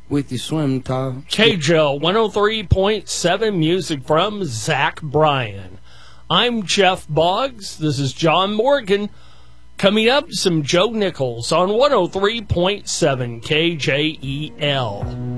with your swim top. KJL 103.7 music from Zach Bryan. I'm Jeff Boggs. This is John Morgan. Coming up, some Joe Nichols on 103.7 KJEL.